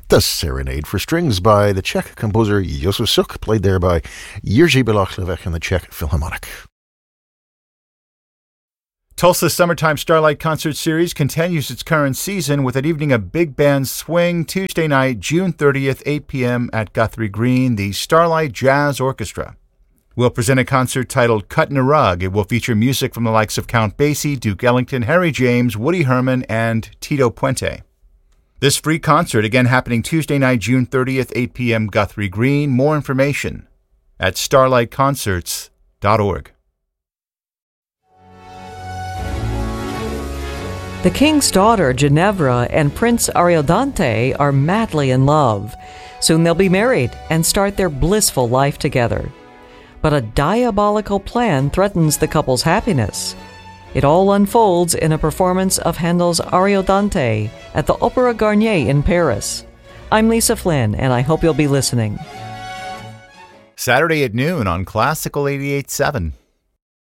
The Serenade for Strings by the Czech composer Josef Suk, played there by Jiří Bělohlávek and the Czech Philharmonic. Tulsa's Summertime Starlight Concert Series continues its current season with an evening of big band swing Tuesday night, June 30th, 8 p.m. at Guthrie Green, the Starlight Jazz Orchestra. We'll present a concert titled Cuttin' a Rug. It will feature music from the likes of Count Basie, Duke Ellington, Harry James, Woody Herman, and Tito Puente. This free concert again happening Tuesday night, June 30th, 8 p.m. Guthrie Green. More information at starlightconcerts.org. The king's daughter, Ginevra, and Prince Ariodante are madly in love. Soon they'll be married and start their blissful life together. But a diabolical plan threatens the couple's happiness. It all unfolds in a performance of Handel's Ariodante at the Opéra Garnier in Paris. I'm Lisa Flynn, and I hope you'll be listening. Saturday at noon on Classical 88.7.